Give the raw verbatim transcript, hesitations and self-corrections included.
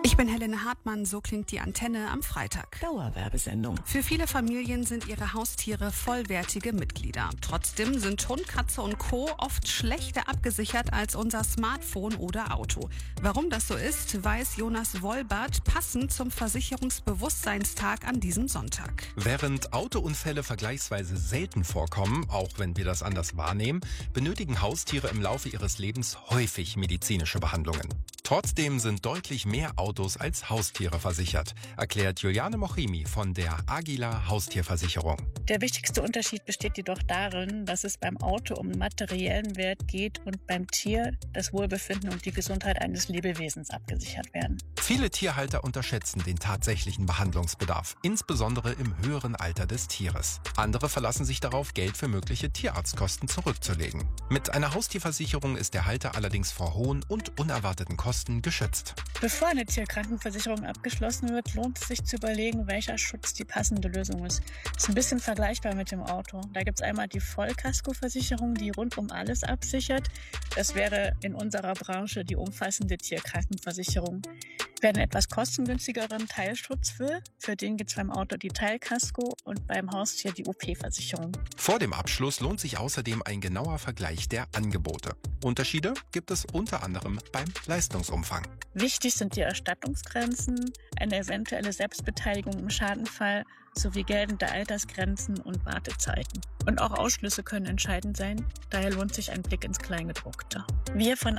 Ich bin Helene Hartmann, so klingt die Antenne am Freitag. Dauerwerbesendung. Für viele Familien sind ihre Haustiere vollwertige Mitglieder. Trotzdem sind Hund, Katze und Co. oft schlechter abgesichert als unser Smartphone oder Auto. Warum das so ist, weiß Jonas Wolbert passend zum Versicherungsbewusstseinstag an diesem Sonntag. Während Autounfälle vergleichsweise selten vorkommen, auch wenn wir das anders wahrnehmen, benötigen Haustiere im Laufe ihres Lebens häufig medizinische Behandlungen. Trotzdem sind deutlich mehr Autos als Haustiere versichert, erklärt Juliane Mochimi von der Agila Haustierversicherung. Der wichtigste Unterschied besteht jedoch darin, dass es beim Auto um materiellen Wert geht und beim Tier das Wohlbefinden und die Gesundheit eines Lebewesens abgesichert werden. Viele Tierhalter unterschätzen den tatsächlichen Behandlungsbedarf, insbesondere im höheren Alter des Tieres. Andere verlassen sich darauf, Geld für mögliche Tierarztkosten zurückzulegen. Mit einer Haustierversicherung ist der Halter allerdings vor hohen und unerwarteten Kosten geschützt. Bevor eine Tierkrankenversicherung abgeschlossen wird, lohnt es sich zu überlegen, welcher Schutz die passende Lösung ist. Das ist ein bisschen vergleichbar mit dem Auto. Da gibt es einmal die Vollkaskoversicherung, die rund um alles absichert. Das wäre in unserer Branche die umfassende Tierkrankenversicherung. Wer einen etwas kostengünstigeren Teilschutz will, für den gibt es beim Auto die Teilkasko und beim Haustier die O P-Versicherung. Vor dem Abschluss lohnt sich außerdem ein genauer Vergleich der Angebote. Unterschiede gibt es unter anderem beim Leistungsumfang. Wichtig sind die Erstattungsgrenzen, eine eventuelle Selbstbeteiligung im Schadenfall sowie geltende Altersgrenzen und Wartezeiten. Und auch Ausschlüsse können entscheidend sein, daher lohnt sich ein Blick ins Kleingedruckte. Wir von